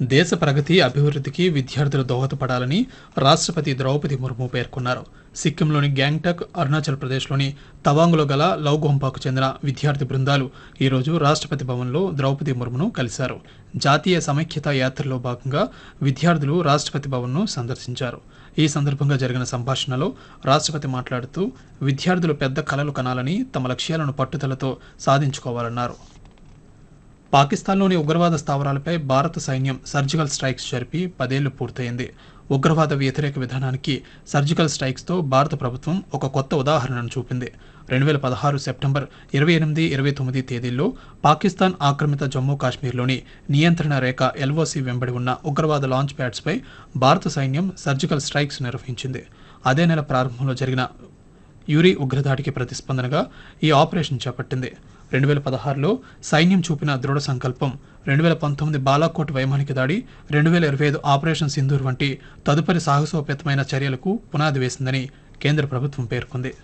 దేశ ప్రగతి అభివృద్ధికి విద్యార్థులు దోహదపడాలని రాష్ట్రపతి ద్రౌపది ముర్ము పేర్కొన్నారు. సిక్కింలోని గ్యాంగ్టక్, అరుణాచల్ ప్రదేశ్లోని తవాంగ్లో గల లౌగోంపాకు చెందిన విద్యార్థి బృందాలు ఈరోజు రాష్ట్రపతి భవన్లో ద్రౌపది ముర్మును కలిశారు. జాతీయ సమైక్యత యాత్రలో భాగంగా విద్యార్థులు రాష్ట్రపతి భవన్ను సందర్శించారు. ఈ సందర్భంగా జరిగిన సంభాషణలో రాష్ట్రపతి మాట్లాడుతూ విద్యార్థులు పెద్ద కలలు కనాలని, తమ లక్ష్యాలను పట్టుదలతో సాధించుకోవాలన్నారు. పాకిస్తాన్లోని ఉగ్రవాద స్థావరాలపై భారత సైన్యం సర్జికల్ స్ట్రైక్స్ జరిపి 10 ఏళ్లు పూర్తయింది. ఉగ్రవాద వ్యతిరేక విధానానికి సర్జికల్ స్ట్రైక్స్తో భారత ప్రభుత్వం ఒక కొత్త ఉదాహరణను చూపింది. 2016 సెప్టెంబర్ 28, 29 తేదీల్లో పాకిస్తాన్ ఆక్రమిత జమ్మూ కాశ్మీర్లోని నియంత్రణ రేఖ LOC వెంబడి ఉన్న ఉగ్రవాద లాంచ్ ప్యాడ్స్పై భారత సైన్యం సర్జికల్ స్ట్రైక్స్ నిర్వహించింది. అదే నెల ప్రారంభంలో జరిగిన యూరి ఉగ్రదాడికి ప్రతిస్పందనగా ఈ ఆపరేషన్ చేపట్టింది. 2016లో సైన్యం చూపిన దృఢ సంకల్పం 2019 బాలాకోట్ వైమానిక దాడి, 2025 ఆపరేషన్ సింధూర్ వంటి తదుపరి సాహసోపేతమైన చర్యలకు పునాది వేసిందని కేంద్ర ప్రభుత్వం పేర్కొంది.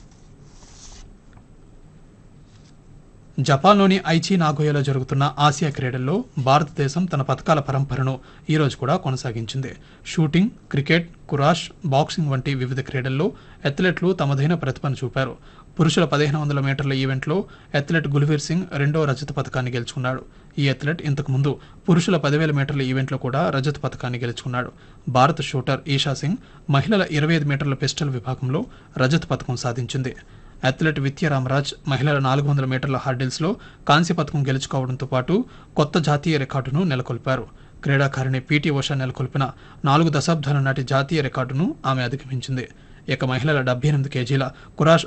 జపాన్లోని ఐచి నాగోయాలో జరుగుతున్న ఆసియా క్రీడల్లో భారతదేశం తన పథకాల పరంపరను ఈరోజు కూడా కొనసాగించింది. షూటింగ్, క్రికెట్, కురాష్, బాక్సింగ్ వంటి వివిధ క్రీడల్లో అథ్లెట్లు తమదైన ప్రతిభను చూపారు. పురుషుల 1500 మీటర్ల ఈవెంట్లో అథ్లెట్ గుల్వీర్ సింగ్ రెండో రజత పథకాన్ని గెలుచుకున్నాడు. ఈ అథ్లెట్ ఇంతకుముందు పురుషుల 10,000 మీటర్ల ఈవెంట్లో కూడా రజత పథకాన్ని గెలుచుకున్నాడు. భారత షూటర్ ఈషా సింగ్ మహిళల 25 మీటర్ల పిస్టల్ విభాగంలో రజత పథకం సాధించింది. అథ్లెట్ విత్య రామరాజ్ మహిళల 400 మీటర్ల హర్డిల్స్లో కాంస్య పథకం గెలుచుకోవడంతో పాటు కొత్త జాతీయ రికార్డును నెలకొల్పారు. క్రీడాకారిణి పీటీ ఉషా నెలకొల్పిన 4 దశాబ్దాల నాటి జాతీయ రికార్డును ఆమె అధిగమించింది. ఇక మహిళల 78 కేజీల కురాష్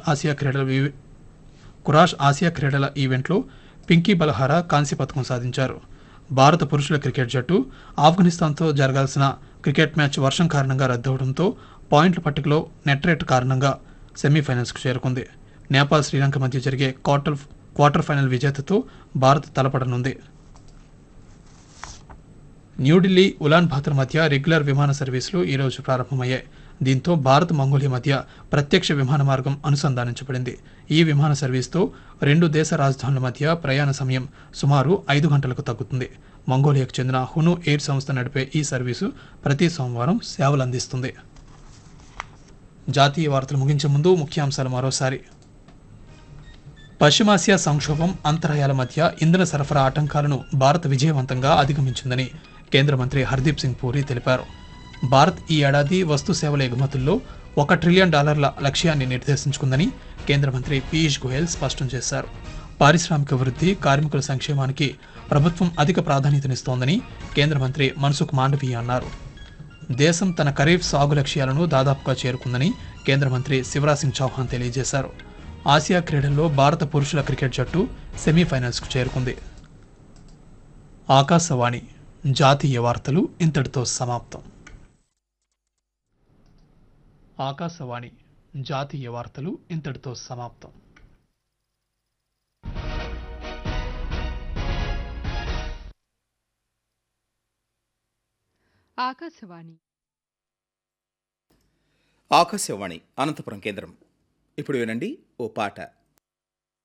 ఆసియా క్రీడల ఈవెంట్లో పింకీ బలహారా కాంస్య పథకం సాధించారు. భారత పురుషుల క్రికెట్ జట్టు ఆఫ్ఘనిస్తాన్తో జరగాల్సిన క్రికెట్ మ్యాచ్ వర్షం కారణంగా రద్దవడంతో పాయింట్ల పట్టికలో నెట్ రేట్ కారణంగా సెమీఫైనల్స్కు చేరుకుంది. నేపాల్, శ్రీలంక మధ్య జరిగే quarter final విజేతతో Bharat తలపడనుంది. New Delhi, woollen బాతర్ మధ్య రెగ్యులర్ విమాన సర్వీసులు ఈరోజు ప్రారంభమయ్యాయి. దీంతో భారత్, మంగోలియా మధ్య ప్రత్యక్ష విమాన మార్గం అనుసంధానించబడింది. ఈ విమాన సర్వీస్తో రెండు దేశ రాజధానుల మధ్య ప్రయాణ సమయం సుమారు 5 గంటలకు తగ్గుతుంది. మంగోలియాకు చెందిన హును ఎయిర్ సంస్థ నడిపే ఈ సర్వీసు ప్రతి సోమవారం సేవలందిస్తుంది. జాతీయ వార్తలు ముగించే ముందు ముఖ్యాంశాలు మరోసారి. పశ్చిమాసియా సంక్షోభం, అంతరాయాల మధ్య ఇంధన సరఫరా ఆటంకాలను భారత్ విజయవంతంగా అధిగమించిందని కేంద్ర మంత్రి హర్దీప్ సింగ్ పూరి తెలిపారు. భారత్ ఈ ఏడాది వస్తు సేవల ఎగుమతుల్లో $1 ట్రిలియన్ లక్ష్యాన్ని నిర్దేశించుకుందని కేంద్ర మంత్రి పీయూష్ గోయల్ స్పష్టం చేశారు. పారిశ్రామిక వృద్ధి, కార్మికుల సంక్షేమానికి ప్రభుత్వం అధిక ప్రాధాన్యతనిస్తోందని కేంద్ర మంత్రి మన్సుఖ్ మాండవీయ అన్నారు. దేశం తన ఖరీఫ్ సాగు లక్ష్యాలను దాదాపుగా చేరుకుందని కేంద్ర మంత్రి శివరాజ్ సింగ్ చౌహాన్ తెలియజేశారు. ఆసియా క్రీడల్లో భారత పురుషుల క్రికెట్ జట్టు సెమీఫైనల్స్కు చేరుకుంది. ఆకాశవాణి జాతీయ వార్తలు ఇంతటితో సమాప్తం. ఆకాశవాణి జాతీయ వార్తలు ఇంతటితో సమాప్తం. ఆకాశవాణి అనంతపురం కేంద్రం. ఇప్పుడు వినండి ఓ పాట.